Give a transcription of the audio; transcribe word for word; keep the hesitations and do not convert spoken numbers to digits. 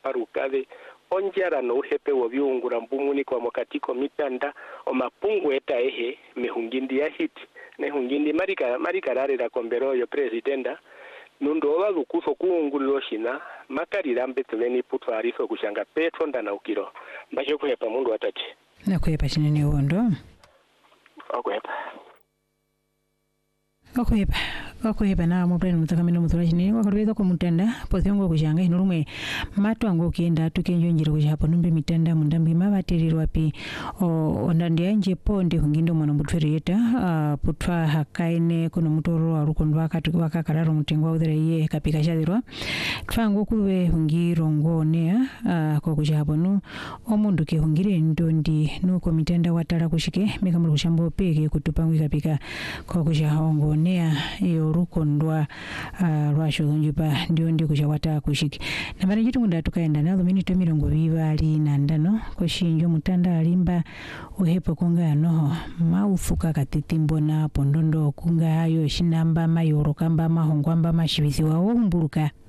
parukave onjara no hepe wa viungura mbumuni kwa mwakatiko mitanda o mapungu eta ehe mehungindi ya hit ne hungindi marika marika rare la kombero yo presidenta nundo wa lukuso kuungulilo shina makari rambe tuveni putwariso kushanga petro ndana ukiro mbasho kuhepa mundu watati na kuhepa chinene wondo okuhepa okuhepa okuhepa na mupeni mutakamino mutura chinene wakarweza ko mutanda pothiongo kushanga ino rumwe matwango kienda tukenjonjira kushapa numbe mitanda mundambi mabaterirwa pi ondandi anje ponde hungindo mwana mutwereta uh, putwa hakaine kuno mutoro arukondwa akatu wakakararo mutengwa udhere kapika shadirwa twango kuwe hungiro ngonea uh, ko kushapa nu omundu ke hungire ndondi nuko mitanda watara kushike meka muri kushambo peke kutupangwi kapika ko kushapa ngonea iyo rukondwa uh, rwasho zonjupa ndio ndi kushawata kushiki na mara jitu ngunda tukaenda nalo minito mirongo bibali na ndano koshinjo mutanda alimba uhepo konga no maufuka katitimbo na pondondo kunga ayo shinamba mayoro kamba mahongwamba mashibisi wa umburuka